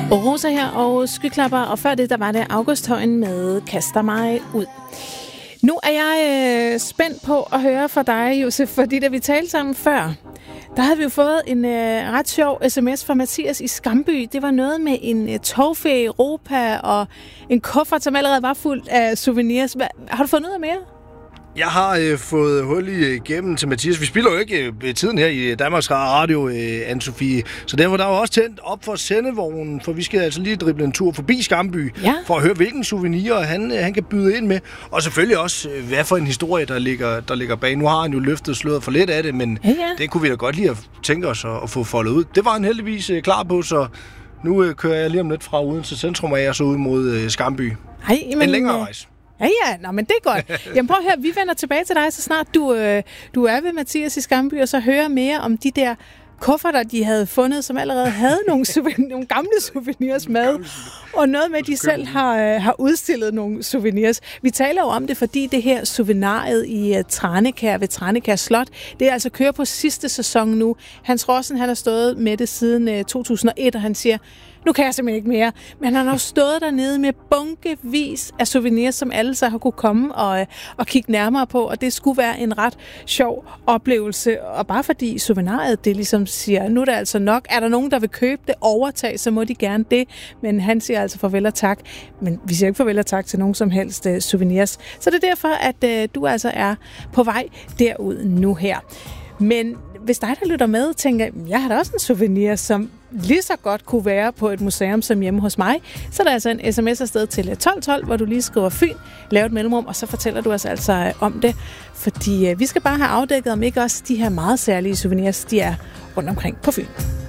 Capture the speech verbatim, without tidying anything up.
Rosa her og Skyklapper, og før det, der var det August Højen med Kaster mig ud. Nu er jeg øh, spændt på at høre fra dig, Josef, fordi da vi talte sammen før, der havde vi jo fået en øh, ret sjov sms fra Mathias i Skamby. Det var noget med en øh, togferie i Europa og en kuffert, som allerede var fuld af souvenirs. Hva, har du fået noget mere? Jeg har øh, fået hul igennem til Mathias. Vi spiller jo ikke øh, tiden her i Danmarks Radio, øh, Anne-Sophie. Så derfor der er jo også tændt op for sendevognen, for vi skal altså lige drible en tur forbi Skamby, ja, for at høre, hvilken souvenirer han, øh, han kan byde ind med. Og selvfølgelig også, øh, hvad for en historie, der ligger, der ligger bag. Nu har han jo løftet sløret for lidt af det, men ja, ja. det kunne vi da godt lige at tænke os at, at få foldet ud. Det var han heldigvis øh, klar på, så nu øh, kører jeg lige om lidt fra Odense Centrum, og jeg så ud mod øh, Skamby. Ej, men, en længere rejse. Ja, ja, nå, men det er godt. Jamen prøv at høre, vi vender tilbage til dig, så snart du, øh, du er ved Mathias i Skamby, og så hører mere om de der kufferter, de havde fundet, som allerede havde nogle, souvenir, nogle gamle souvenirs med, og noget med, at de selv har, øh, har udstillet nogle souvenirs. Vi taler jo om det, fordi det her souveniriet i uh, Tranekær ved Tranekær Slot, det er altså kører på sidste sæson nu. Hans Rossen, han har stået med det siden øh, to tusind og et, og han siger, nu kan jeg simpelthen ikke mere. Men han har stået dernede med bunkevis af souvenirs, som alle så har kunne komme og, og kigge nærmere på, og det skulle være en ret sjov oplevelse. Og bare fordi souveniret, det ligesom siger, nu er det altså nok. Er der nogen, der vil købe det, overtage, så må de gerne det. Men han siger altså farvel og tak. Men vi siger ikke farvel og tak til nogen som helst uh, souvenirs. Så det er derfor, at uh, du altså er på vej derud nu her. Men hvis dig, der lytter med, tænker, jeg har da også en souvenir, som lige så godt kunne være på et museum som hjemme hos mig, så er der altså en sms afsted til tolv tolv, hvor du lige skriver Fyn, laver et mellemrum, og så fortæller du os altså om det. Fordi vi skal bare have afdækket, om ikke også de her meget særlige souvenirs, de er rundt omkring på Fyn.